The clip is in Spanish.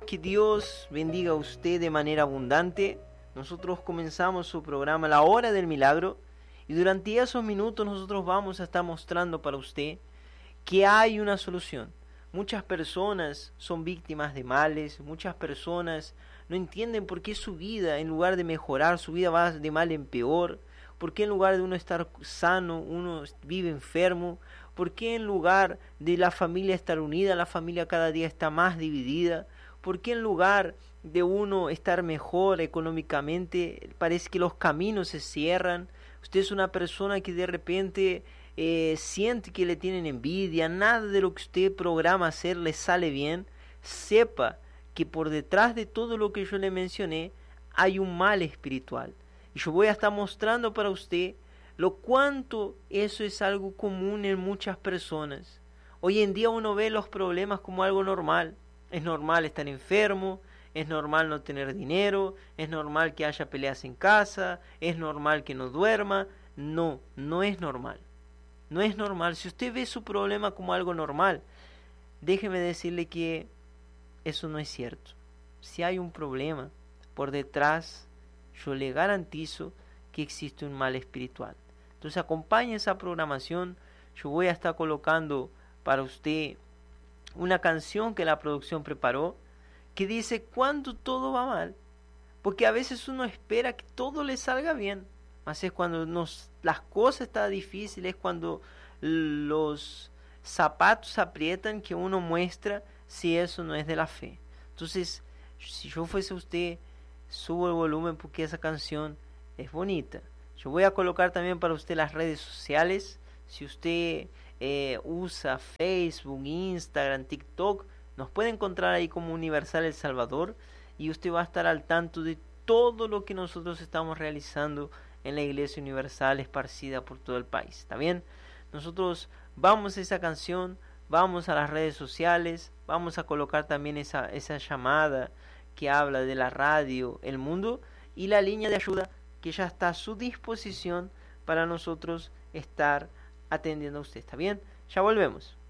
Que Dios bendiga a usted de manera abundante. Nosotros comenzamos su programa La Hora del Milagro y durante esos minutos nosotros vamos a estar mostrando para usted que hay una solución. Muchas personas son víctimas de males, muchas personas no entienden por qué su vida, en lugar de mejorar, su vida va de mal en peor. ¿Por qué en lugar de uno estar sano, uno vive enfermo? ¿Por qué en lugar de la familia estar unida, la familia cada día está más dividida? ¿Por qué en lugar de uno estar mejor económicamente, parece que los caminos se cierran? Usted es una persona que de repente siente que le tienen envidia, nada de lo que usted programa hacer le sale bien. Sepa que por detrás de todo lo que yo le mencioné hay un mal espiritual. Y yo voy a estar mostrando para usted lo cuánto eso es algo común en muchas personas. Hoy en día uno ve los problemas como algo normal. Es normal estar enfermo, es normal no tener dinero, es normal que haya peleas en casa, es normal que no duerma. No, no es normal. No es normal. Si usted ve su problema como algo normal, déjeme decirle que eso no es cierto. Si hay un problema por detrás, yo le garantizo que existe un mal espiritual. Entonces acompañe esa programación. Yo voy a estar colocando para usted una canción que la producción preparó que dice cuando todo va mal, porque a veces uno espera que todo le salga bien, mas es cuando las cosas están difíciles, cuando los zapatos aprietan, que uno muestra si eso no es de la fe. Entonces, si yo fuese usted, subo el volumen porque esa canción es bonita. Yo voy a colocar también para usted las redes sociales. Si usted usa Facebook, Instagram, TikTok, nos puede encontrar ahí como Universal El Salvador y usted va a estar al tanto de todo lo que nosotros estamos realizando en la Iglesia Universal esparcida por todo el país. ¿Está bien? Nosotros vamos a esa canción, vamos a las redes sociales, vamos a colocar también esa llamada que habla de la radio El Mundo y la línea de ayuda que ya está a su disposición para nosotros estar atendiendo a usted. ¿Está bien? Ya volvemos.